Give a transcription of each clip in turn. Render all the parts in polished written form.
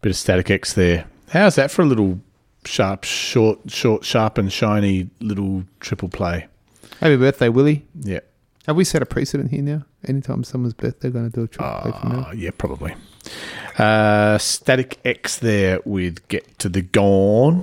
Bit of Static X there. How's that for a little sharp, sharp and shiny little triple play? Happy birthday, Willie. Yeah. Have we set a precedent here now? Anytime someone's birthday, they're going to do a triple play from now? Yeah, probably. Static X there with Get to the Gone.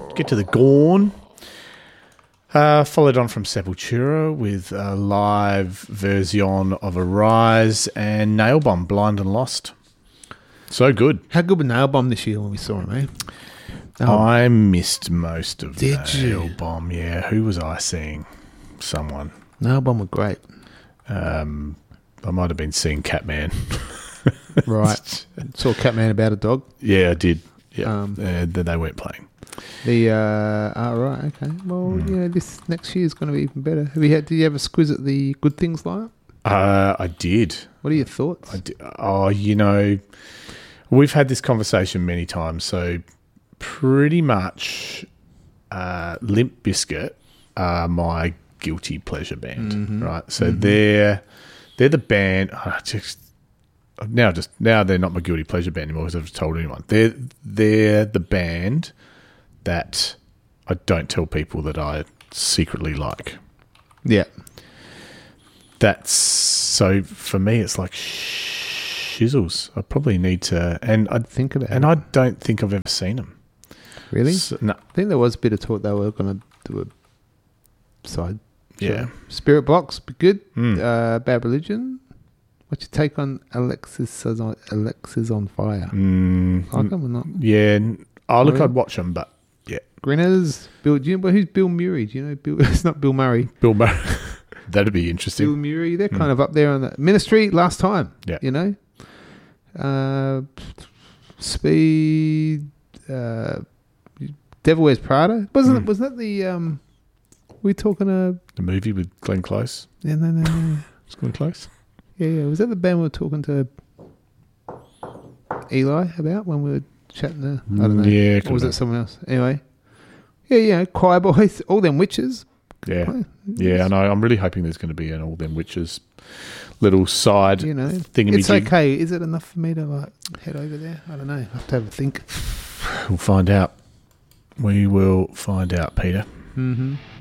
Followed on from Sepultura with a live version of Arise and Nail Bomb, Blind and Lost. So good. How good was Nail Bomb this year when we saw him, eh? I missed most of Did Nail you? Bomb. Yeah, who was I seeing? Someone. Nail Bomb were great. I might have been seeing Catman. Right. Saw Catman about a dog. Yeah, I did. Yeah, they weren't playing. Right, okay. Well, this next year is going to be even better. Did you have a squiz at the Good Things lineup? I did. What are your thoughts? We've had this conversation many times. So pretty much Limp Bizkit are my guilty pleasure band, right? So they're the band. Now they're not my guilty pleasure band anymore because I've told anyone. They're the band that I don't tell people that I secretly like. Yeah. That's so for me. It's like shizzles. I probably need to, and I Think about and it. I don't think I've ever seen them. Really? So, no, I think there was a bit of talk they were going to do a side. yeah. Spirit Box, be good. Mm. Bad Religion. What's your take on Alexis on Fire? Like them or not? Yeah. I'd Really? watch them, but yeah. Grinners. Who's Bill Murray? Do you know Bill? It's not Bill Murray. Bill Murray. That'd be Bill interesting. Murray. They're kind of up there on the Ministry last time. Yeah. You know. Speed. Devil Wears Prada. Wasn't that the? We talking The movie with Glenn Close. Yeah, no. Is Glenn Close? Yeah. Was that the band we were talking to Eli about when we were chatting to? I don't know. Yeah. Or was it someone else? Anyway. Yeah, Choir Boys, all them witches. Yeah. Yeah, I know. I'm really hoping there's going to be an All Them Witches little side You know, thingamajig. it's okay. Is it enough for me to head over there? I don't know. I have to have a think. We'll find out. We will find out, Peter. Mm-hmm.